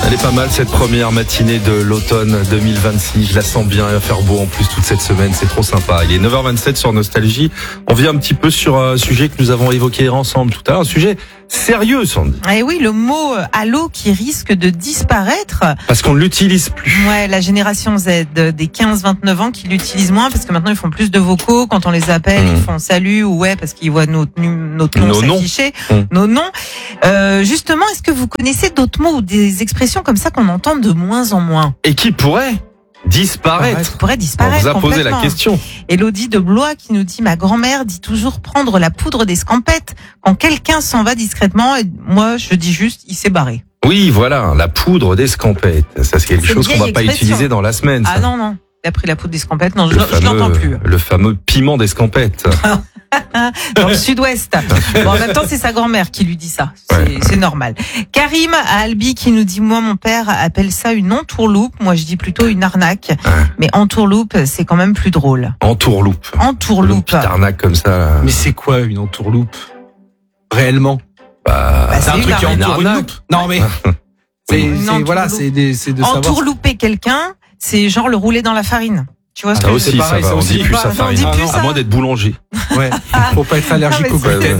Elle est pas mal cette première matinée de l'automne 2026. Je la sens bien, il va faire beau en plus toute cette semaine, c'est trop sympa. Il est 9h27 sur Nostalgie. On vient un petit peu sur un sujet que nous avons évoqué ensemble tout à l'heure, un sujet sérieux, Sandy. Eh oui, le mot allô qui risque de disparaître. Parce qu'on ne l'utilise plus. Ouais, la génération Z des 15-29 ans qui l'utilisent moins parce que maintenant ils font plus de vocaux. Quand on les appelle, ils font salut ou ouais parce qu'ils voient notre nom s'afficher, nos noms. Justement, est-ce que vous connaissez d'autres mots ou des expressions comme ça qu'on entend de moins en moins? Et qui pourrait disparaître. On vous a posé la question. Élodie de Blois qui nous dit: ma grand-mère dit toujours prendre la poudre d'escampette quand quelqu'un s'en va discrètement, et moi je dis juste il s'est barré. Oui, voilà, la poudre d'escampette. Ça, c'est quelque chose qu'on va pas utiliser dans la semaine. Ça. Ah non. Il a pris la poudre d'escampette. Non, je l'entends plus. Le fameux piment d'escampette. Dans le sud-ouest. Bon, en même temps, c'est sa grand-mère qui lui dit ça. C'est normal. Karim à Albi qui nous dit: moi, mon père appelle ça une entourloupe. Moi, je dis plutôt une arnaque. Mais entourloupe, c'est quand même plus drôle. Entourloupe. Une petite arnaque comme ça. Là. Mais c'est quoi une entourloupe? Réellement? C'est un truc qui entoure une loupe. Non, mais c'est de savoir. Entourlouper quelqu'un, c'est genre le rouler dans la farine. Tu vois ce ça que aussi, c'est pareil, ça va. On dit plus ça farine. À moins d'être boulanger. Ouais. Faut pas être allergique au gluten.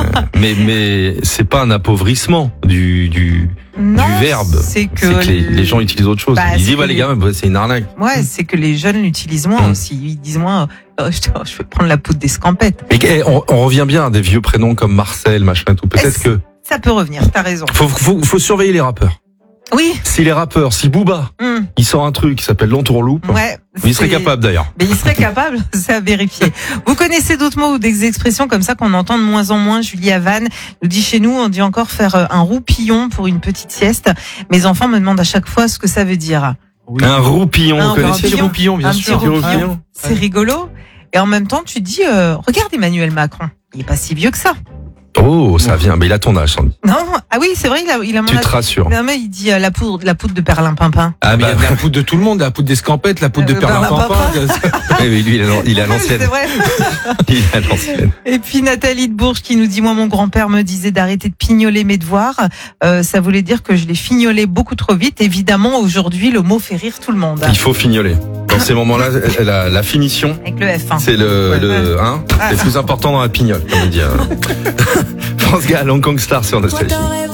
Mais c'est pas un appauvrissement du verbe. C'est que les gens utilisent autre chose. Ils disent les gars, c'est une arnaque. Ouais, c'est que les jeunes l'utilisent moins aussi. Ils disent moins je vais prendre la poudre d'escampette. Et on revient bien à des vieux prénoms comme Marcel, machin tout. Peut-être que ça peut revenir, t'as raison. Faut surveiller les rappeurs. Oui. Si Booba, il sort un truc qui s'appelle l'entourloupe, il serait capable d'ailleurs. Mais il serait capable, c'est à vérifier. Vous connaissez d'autres mots ou des expressions comme ça qu'on entend de moins en moins? Julie Havane nous dit: chez nous, on dit encore faire un roupillon pour une petite sieste. Mes enfants me demandent à chaque fois ce que ça veut dire. Oui. Un roupillon, vous connaissez le roupillon, bien sûr. C'est rigolo. Et en même temps, tu te dis, regarde Emmanuel Macron, il est pas si vieux que ça. Oh, ça vient, mais il a ton âge, Sandy. Non, ah oui, c'est vrai, il a mon âge. Tu te rassures. Non, mais il dit la poudre de perlimpinpin. Ah, mais il y a la poudre de tout le monde, la poudre d'escampette, la poudre de perlimpinpin. Oui, lui, il a l'ancienne. C'est vrai. Il a l'ancienne. Et puis Nathalie de Bourges qui nous dit: moi, mon grand-père me disait d'arrêter de pignoler mes devoirs. Ça voulait dire que je les fignolais beaucoup trop vite. Évidemment, aujourd'hui, le mot fait rire tout le monde. Il faut fignoler. Dans ces moments-là, la finition. Avec le F1. C'est le plus important dans la pignole, comme on dit. France Gall, Hong Kong Star sur Nostalgie.